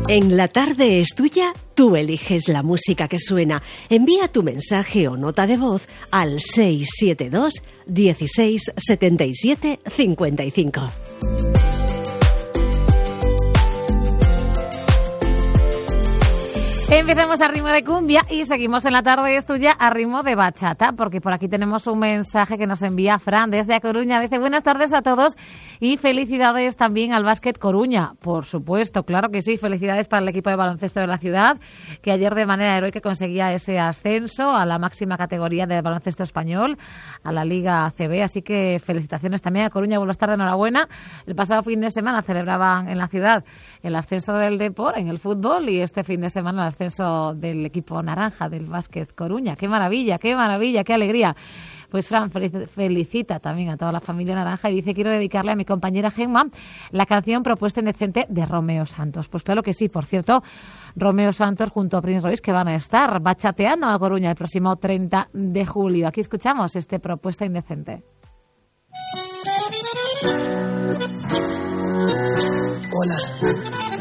En La Tarde es Tuya, tú eliges la música que suena. Envía tu mensaje o nota de voz al 672 16 77 55. Empezamos a ritmo de cumbia y seguimos en La Tarde es Tuya a ritmo de bachata, porque por aquí tenemos un mensaje que nos envía Fran desde A Coruña. Dice: buenas tardes a todos y felicidades también al Básquet Coruña. Por supuesto, claro que sí, felicidades para el equipo de baloncesto de la ciudad, que ayer de manera heroica conseguía ese ascenso a la máxima categoría del baloncesto español, a la Liga ACB. Así que felicitaciones también a Coruña, buenas tardes, enhorabuena. El pasado fin de semana celebraban en la ciudad el ascenso del Depor en el fútbol y este fin de semana el ascenso del equipo naranja del Básquet Coruña. ¡Qué maravilla, qué maravilla, qué alegría! Pues Fran felicita también a toda la familia naranja y dice: quiero dedicarle a mi compañera Gemma la canción Propuesta Indecente de Romeo Santos. Pues claro que sí. Por cierto, Romeo Santos junto a Prince Royce, que van a estar bachateando a Coruña el próximo 30 de julio. Aquí escuchamos este Propuesta Indecente. Hola,